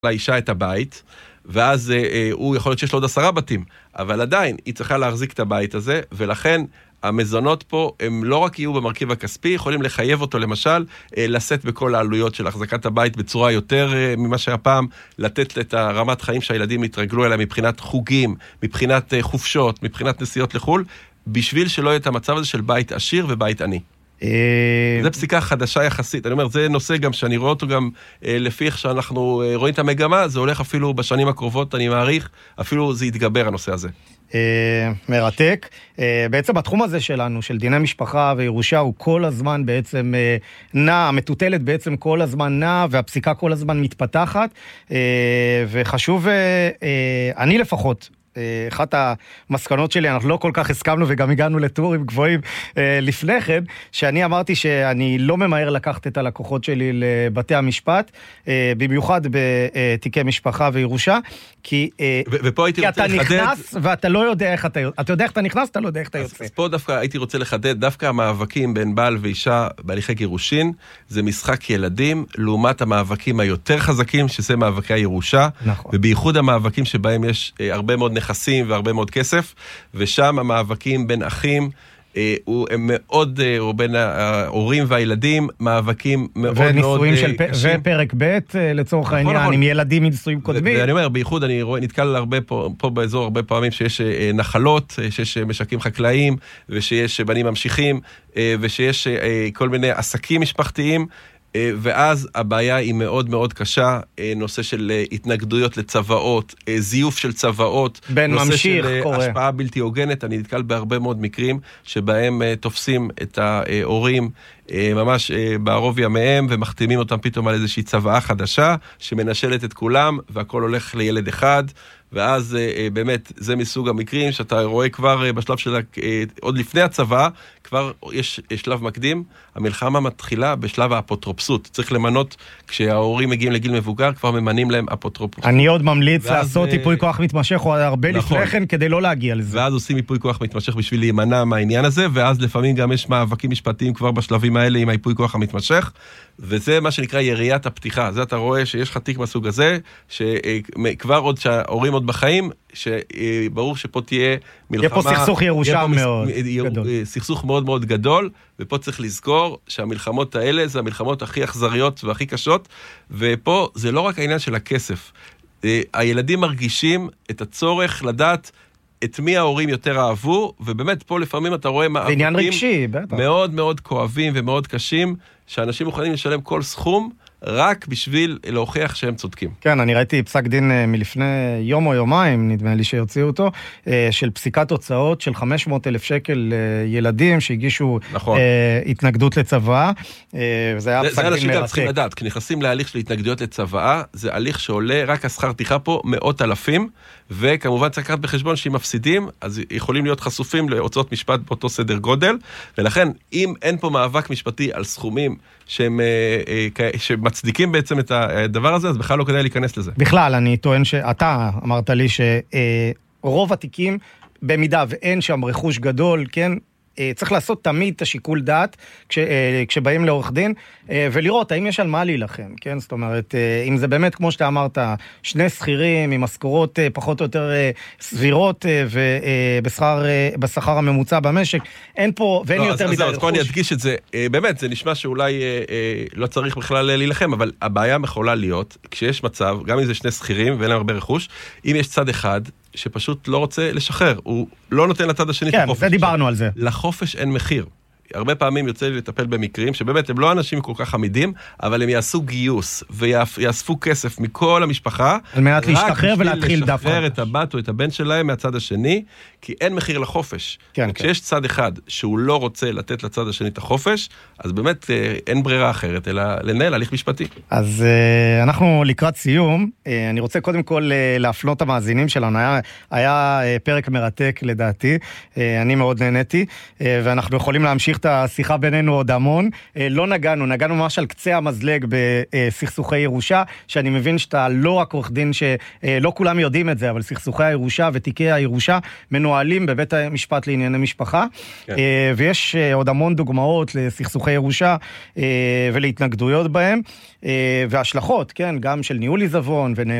לאישה את הבית, ואז הוא יכול להיות שיש לו עוד 10 בתים, אבל עדיין היא צריכה להחזיק את הבית הזה, ולכן המזונות פה הם לא רק יהיו במרכיב הכספי, יכולים לחייב אותו למשל, לשאת בכל העלויות של החזקת הבית בצורה יותר ממה שהפעם, לתת את הרמת חיים שהילדים יתרגלו אליה מבחינת חוגים, מבחינת חופשות, מבחינת נסיעות לחול, בשביל שלא יהיה את המצב הזה של בית עשיר ובית עני. זה פסיקה חדשה יחסית, אני אומר, זה נושא גם שאני רואה אותו גם לפי איך שאנחנו רואים את המגמה, זה הולך אפילו בשנים הקרובות, אני מעריך, אפילו זה יתגבר הנושא הזה. מרתק. בעצם התחום הזה שלנו, של דיני משפחה וירושה, הוא כל הזמן בעצם נע, המטוטלת בעצם כל הזמן נע, והפסיקה כל הזמן מתפתחת, וחשוב, אני לפחות, אחת המסקנות שלי, אנחנו לא כל כך הסכמנו וגם הגענו לטורים גבוהים לפני כן, שאני אמרתי שאני לא ממהר לקחת את הלקוחות שלי לבתי המשפט, במיוחד בתיקי משפחה וירושה, כי אתה נכנס ואתה לא יודע איך אתה יודע איך אתה נכנס, אתה לא יודע איך אתה יוצא. אז פה דווקא הייתי רוצה לחדד, דווקא המאבקים בין בעל ואישה בהליכי גירושין, זה משחק ילדים, לעומת המאבקים היותר חזקים, שזה מאבקי הירושה, ובייחוד המאבקים שבהם יש הרבה מאוד נכסים והרבה מאוד כסף, ושם המאבקים בין אחים, הם מאוד, או בין ההורים והילדים, מאבקים מאוד מאוד קשים. ופרק ב' לצורך העניין, עם ילדים מנישואים קודמים. ואני אומר, בייחוד אני נתקל הרבה פה באזור, הרבה פעמים שיש נחלות, שיש משקים חקלאיים, ושיש בנים ממשיכים, ושיש כל מיני עסקים משפחתיים, ואז הבעיה היא מאוד מאוד קשה, נושא של התנגדויות לצבאות, זיוף של צבאות, נושא של השפעה בלתי הוגנת, אני נתקל בהרבה מאוד מקרים שבהם תופסים את ההורים ממש בערוב ימיהם ומחתימים אותם פתאום על איזושהי צוואה חדשה שמנשלת את כולם והכל הולך לילד אחד, ואז באמת זה מסוג המקרים שאתה רואה כבר בשלב של עוד לפני הצבא, כבר יש שלב מקדים, המלחמה מתחילה בשלב האפוטרופסות, צריך למנות, כשההורים מגיעים לגיל מבוגר, כבר ממנים להם אפוטרופסות. אני עוד ממליץ לעשות ייפוי כוח מתמשך, או הרבה לפני כן, כדי לא להגיע לזה. ואז עושים ייפוי כוח מתמשך בשביל להימנע מהעניין הזה, ואז לפעמים גם יש מאבקים משפטיים כבר בשלבים האלה עם הייפוי כוח המתמשך, וזה מה שנקרא יריית הפתיחה. זה אתה רואה שיש לך תיק מסוג הזה, שכבר עוד שההורים עוד בחיים, שברור שפה תהיה מלחמה. יהיה פה סכסוך ירושה מאוד גדול. סכסוך מאוד מאוד גדול, ופה צריך לזכור שהמלחמות האלה זה המלחמות הכי אכזריות והכי קשות, ופה זה לא רק העניין של הכסף. הילדים מרגישים את הצורך לדעת את מי ההורים יותר אהבו, ובאמת פה לפעמים אתה רואה עניין רגשי, בטח. מאוד מאוד כואבים ומאוד קשים, שאנשים מוכנים לשלם כל סכום, רק בשביל להוכיח שהם צודקים. כן, אני ראיתי פסק דין מלפני יום או יומיים, נדמה לי שיוציאו אותו, של פסיקת הוצאות של 500,000 שקל ילדים שהגישו התנגדות לצבא, וזה היה פסק דין מרתק. זה אנשים צריכים לדעת, כי נכנסים להליך של התנגדויות לצבא, זה הליך שעולה רק השכר טרחה פה 100,000, וכמובן צריך לקחת בחשבון שאם מפסידים, אז יכולים להיות חשופים להוצאות משפט באותו סדר גודל, ולכן אם אין פה מאבק משפטי על סכומים שמצדיקים בעצם את הדבר הזה, אז בכלל לא כדאי להיכנס לזה. בכלל, אני טוען שאתה אמרת לי שרוב התיקים, במידה ואין שם רכוש גדול, כן, צריך לעשות תמיד את השיקול דעת כשבאים לעורך דין, ולראות האם יש על מה להילחם, כן? זאת אומרת, אם זה באמת, כמו שאתה אמרת, שני שכירים עם משכורות פחות או יותר סבירות, ובשכר הממוצע במשק, אין פה, ואין יותר מדי רכוש. אז פה אני אדגיש את זה, באמת, זה נשמע שאולי לא צריך בכלל להילחם, אבל הבעיה יכולה להיות, כשיש מצב, גם אם זה שני שכירים ואין להם הרבה רכוש, אם יש צד אחד, שפשוט לא רוצה לשחרר, הוא לא נותן לצד השני את החופש. כן, זה דיברנו על זה. לחופש אין מחיר. הרבה פעמים יוצא לי לטפל במקרים, שבאמת הם לא אנשים כל כך עמידים, אבל הם יעשו גיוס, ויאספו כסף מכל המשפחה, על מנת להשתחרר ולהתחיל דווקא. רק בשביל לשחרר את הבת או את הבן שלהם מהצד השני, כי אין מחיר לחופש. כן, וכשיש צד אחד שהוא לא רוצה לתת לצד השני את החופש, אז באמת אין ברירה אחרת, אלא לנהל הליך משפטי. אז אנחנו לקראת סיום, אני רוצה קודם כל להפנות המאזינים שלנו, היה פרק מרתק לדעתי, אני מאוד נהניתי, ואנחנו יכולים להמשיך את השיחה בינינו עוד המון. לא נגענו ממש על קצה המזלג בסכסוכי ירושה, שאני מבין שאתה לא רק עורך דין, שלא כולם יודעים את זה, אבל סכסוכי הירושה ותיקי הירושה מנוהלים בבית המשפט לענייני משפחה, כן. ויש עוד המון דוגמאות לסכסוכי ירושה ולהתנגדויות בהם, והשלכות, כן, גם של ניהול עיזבון